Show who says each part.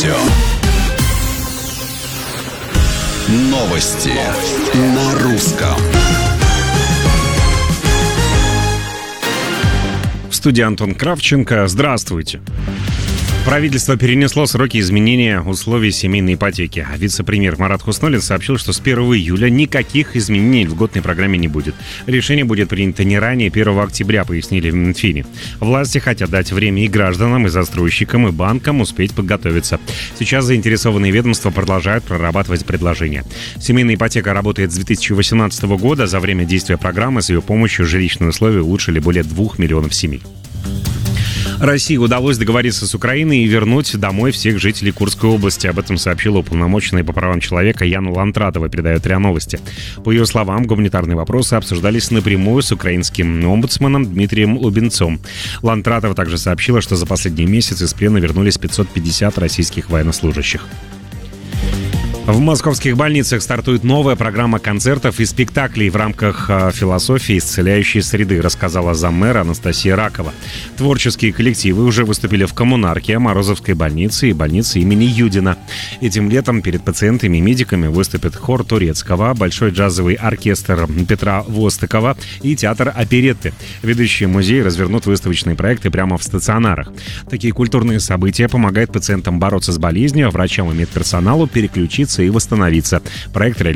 Speaker 1: радио. Новости на русском.
Speaker 2: В студии Антон Кравченко. Здравствуйте. Правительство перенесло сроки изменения условий семейной ипотеки. Вице-премьер Марат Хуснуллин сообщил, что с 1 июля никаких изменений в льготной программе не будет. Решение будет принято не ранее 1 октября, пояснили в Минфине. Власти хотят дать время и гражданам, и застройщикам, и банкам успеть подготовиться. Сейчас заинтересованные ведомства продолжают прорабатывать предложения. Семейная ипотека работает с 2018 года. За время действия программы с ее помощью жилищные условия улучшили более 2 миллионов семей. России удалось договориться с Украиной и вернуть домой всех жителей Курской области. Об этом сообщила уполномоченная по правам человека Яна Лантратова, передает РИА Новости. По ее словам, гуманитарные вопросы обсуждались напрямую с украинским омбудсменом Дмитрием Лубенцом. Лантратова также сообщила, что за последний месяц из плена вернулись 550 российских военнослужащих. В московских больницах стартует новая программа концертов и спектаклей в рамках философии исцеляющей среды, рассказала заммэра Анастасия Ракова. Творческие коллективы уже выступили в Коммунарке, Морозовской больнице и больнице имени Юдина. Этим летом перед пациентами и медиками выступит хор Турецкого, большой джазовый оркестр Петра Востыкова и театр оперетты. Ведущие музеи развернут выставочные проекты прямо в стационарах. Такие культурные события помогают пациентам бороться с болезнью, а врачам и медперсоналу переключиться и восстановиться. Проект